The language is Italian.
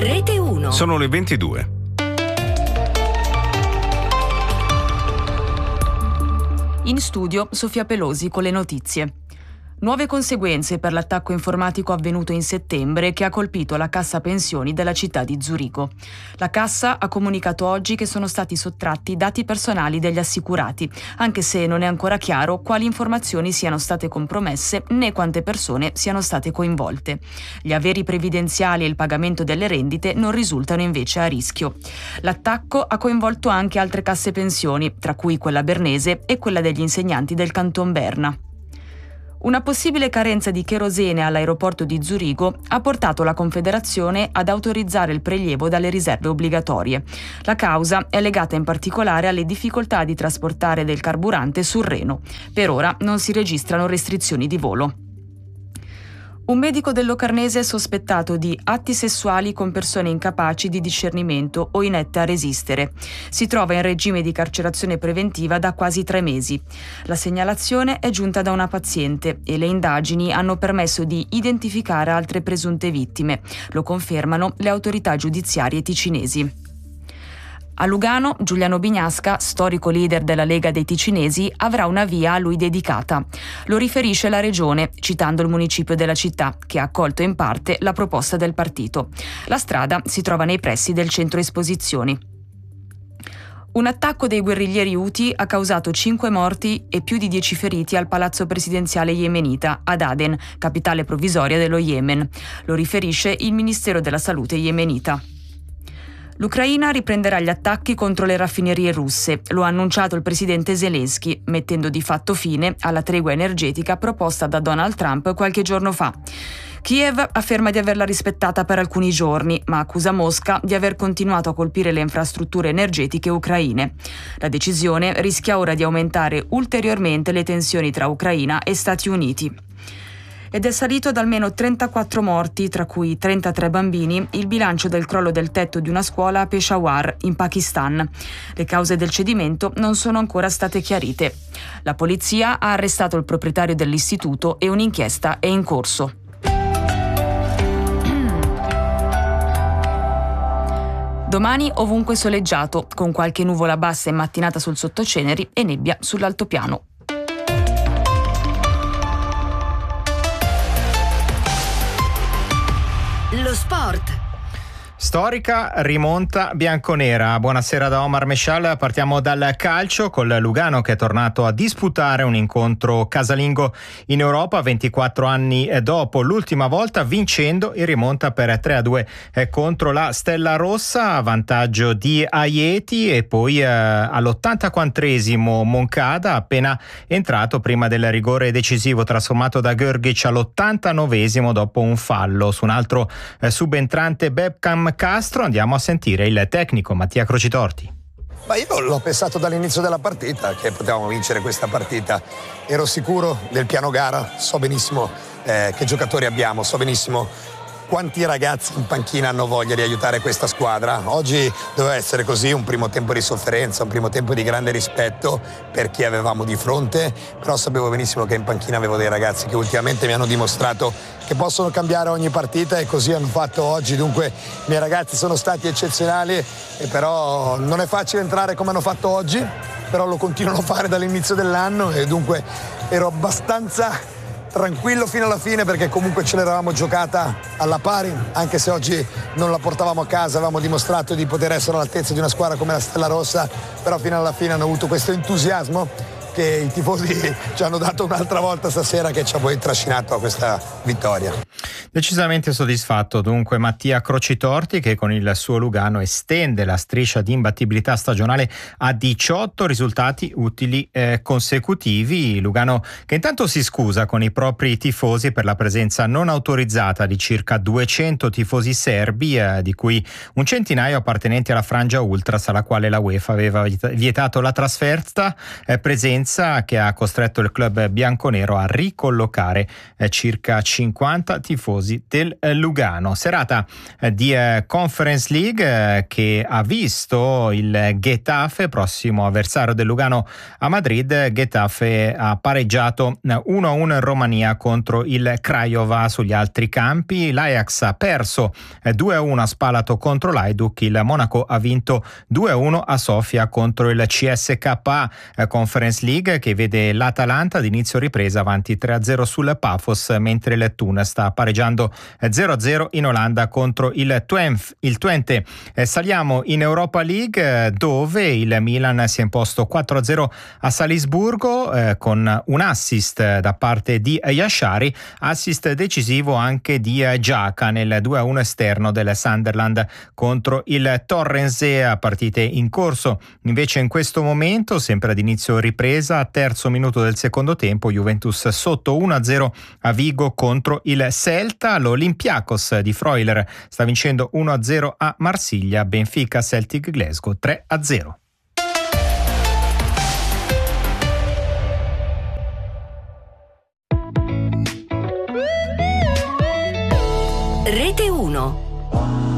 Rete 1. Sono le 22. In studio Sofia Pelosi con le notizie. Nuove conseguenze per l'attacco informatico avvenuto in settembre che ha colpito la cassa pensioni della città di Zurigo. La cassa ha comunicato oggi che sono stati sottratti dati personali degli assicurati, anche se non è ancora chiaro quali informazioni siano state compromesse né quante persone siano state coinvolte. Gli averi previdenziali e il pagamento delle rendite non risultano invece a rischio. L'attacco ha coinvolto anche altre casse pensioni, tra cui quella bernese e quella degli insegnanti del Canton Berna. Una possibile carenza di cherosene all'aeroporto di Zurigo ha portato la Confederazione ad autorizzare il prelievo dalle riserve obbligatorie. La causa è legata in particolare alle difficoltà di trasportare del carburante sul Reno. Per ora non si registrano restrizioni di volo. Un medico del Locarnese è sospettato di atti sessuali con persone incapaci di discernimento o inette a resistere. Si trova in regime di carcerazione preventiva da quasi 3 mesi. La segnalazione è giunta da una paziente e le indagini hanno permesso di identificare altre presunte vittime. Lo confermano le autorità giudiziarie ticinesi. A Lugano, Giuliano Bignasca, storico leader della Lega dei Ticinesi, avrà una via a lui dedicata. Lo riferisce la Regione, citando il municipio della città, che ha accolto in parte la proposta del partito. La strada si trova nei pressi del centro esposizioni. Un attacco dei guerriglieri Houthi ha causato 5 morti e più di 10 feriti al palazzo presidenziale yemenita, ad Aden, capitale provvisoria dello Yemen. Lo riferisce il Ministero della Salute yemenita. L'Ucraina riprenderà gli attacchi contro le raffinerie russe, lo ha annunciato il presidente Zelensky, mettendo di fatto fine alla tregua energetica proposta da Donald Trump qualche giorno fa. Kiev afferma di averla rispettata per alcuni giorni, ma accusa Mosca di aver continuato a colpire le infrastrutture energetiche ucraine. La decisione rischia ora di aumentare ulteriormente le tensioni tra Ucraina e Stati Uniti. Ed è salito ad almeno 34 morti, tra cui 33 bambini, il bilancio del crollo del tetto di una scuola a Peshawar, in Pakistan. Le cause del cedimento non sono ancora state chiarite. La polizia ha arrestato il proprietario dell'istituto e un'inchiesta è in corso. Domani ovunque soleggiato, con qualche nuvola bassa in mattinata sul sottoceneri e nebbia sull'altopiano. Lo sport. Storica rimonta bianconera. Buonasera da Omar Mescial. Partiamo dal calcio col Lugano che è tornato a disputare un incontro casalingo in Europa 24 anni dopo l'ultima volta, vincendo in rimonta per 3-2 contro la Stella Rossa, a vantaggio di Aieti, e poi all'84esimo Moncada, appena entrato prima del rigore decisivo trasformato da Grgic all'89esimo dopo un fallo su un altro subentrante Beckham Castro. Andiamo a sentire il tecnico Mattia Crocitorti. Ma io l'ho pensato dall'inizio della partita che potevamo vincere questa partita. Ero sicuro del piano gara, so benissimo che giocatori abbiamo, so benissimo quanti ragazzi in panchina hanno voglia di aiutare questa squadra. Oggi doveva essere così, un primo tempo di sofferenza, un primo tempo di grande rispetto per chi avevamo di fronte, però sapevo benissimo che in panchina avevo dei ragazzi che ultimamente mi hanno dimostrato che possono cambiare ogni partita, e così hanno fatto oggi. Dunque i miei ragazzi sono stati eccezionali, e però non è facile entrare come hanno fatto oggi, però lo continuano a fare dall'inizio dell'anno, e dunque ero abbastanza tranquillo fino alla fine, perché comunque ce l'eravamo giocata alla pari, anche se oggi non la portavamo a casa. Avevamo dimostrato di poter essere all'altezza di una squadra come la Stella Rossa, però fino alla fine hanno avuto questo entusiasmo che i tifosi ci hanno dato un'altra volta stasera, che ci ha poi trascinato a questa vittoria. Decisamente soddisfatto dunque Mattia Crocitorti, che con il suo Lugano estende la striscia di imbattibilità stagionale a 18 risultati utili consecutivi. Lugano che intanto si scusa con i propri tifosi per la presenza non autorizzata di circa 200 tifosi serbi, di cui un centinaio appartenenti alla frangia ultras, alla quale la UEFA aveva vietato la trasferta, presenza che ha costretto il club bianconero a ricollocare circa 50 tifosi tifosi del Lugano. Serata di Conference League che ha visto il Getafe, prossimo avversario del Lugano a Madrid. Getafe ha pareggiato 1-1 in Romania contro il Craiova. Sugli altri campi l'Ajax ha perso 2-1 a Spalato contro l'Hajduk, il Monaco ha vinto 2-1 a Sofia contro il CSKA. Conference League che vede l'Atalanta ad inizio ripresa avanti 3-0 sul Pafos, mentre il Thun sta pareggiando 0-0 in Olanda contro il Twente. Saliamo in Europa League dove il Milan si è imposto 4-0 a Salisburgo con un assist da parte di Yashari, assist decisivo anche di Xhaka nel 2-1 esterno del Sunderland contro il Torrense, a partite in corso. Invece in questo momento, sempre ad inizio ripresa, terzo minuto del secondo tempo, Juventus sotto 1-0 a Vigo contro il Celta. L'Olympiakos di Freuler sta vincendo 1-0 a Marsiglia. Benfica Celtic Glasgow 3-0. Rete 1.